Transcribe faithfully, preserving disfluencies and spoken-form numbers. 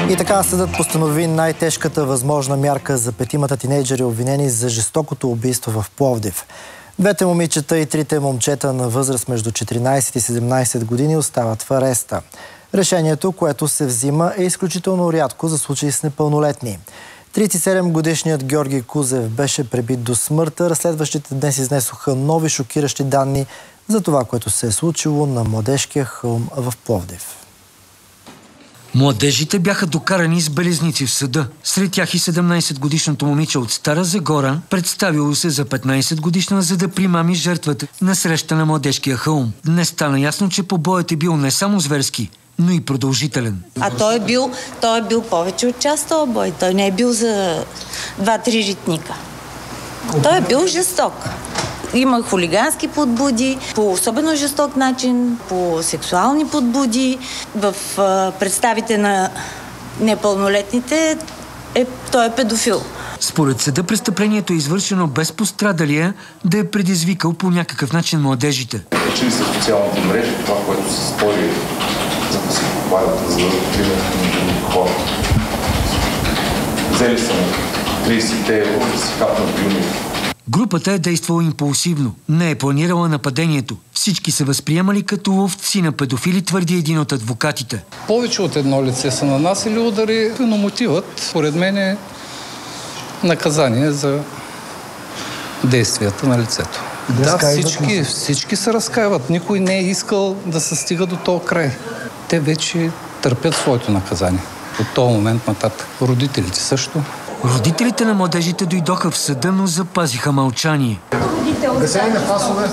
И така съдът постанови най-тежката възможна мярка за петимата тинейджери, обвинени за жестокото убийство в Пловдив. Двете момичета и трите момчета на възраст между четиринайсет и седемнайсет години остават в ареста. Решението, което се взима, е изключително рядко за случаи с непълнолетни. трийсет и седем годишният Георги Кузев беше пребит до смърт. Разследващите днес изнесоха нови шокиращи данни за това, което се е случило на Младежкия хълм в Пловдив. Младежите бяха докарани с белезници в съда. Сред тях и седемнайсетгодишното момиче от Стара Загора, представило се за петнайсет годишна, за да примами жертвата на среща на Младежкия хълм. Днес стана ясно, че побоят е бил не само зверски, но и продължителен. А той е бил, той е бил повече от час този бой. Той не е бил за два-три ритника. Той е бил жесток. Има хулигански подбуди, по особено жесток начин, по сексуални подбуди. В а, представите на непълнолетните е, той е педофил. Според съда престъплението е извършено без пострадалия да е предизвикал по някакъв начин младежите. Учили се в социалните мрежи, това, което се спори, за да се попадат, за да пример на хора. Взели са му трийсет евро да си хапнат бюни. Групата е действала импулсивно, не е планирала нападението. Всички се възприемали като ловци на педофили, твърди един от адвокатите. Повече от едно лице са нанасили удари, но мотивът, според мен, е наказание за действията на лицето. Да, всички, всички се разкаиват. Никой не е искал да се стига до този край. Те вече търпят своето наказание. От този момент нататък. Родителите също. Родителите на младежите дойдоха в съда, но запазиха мълчание.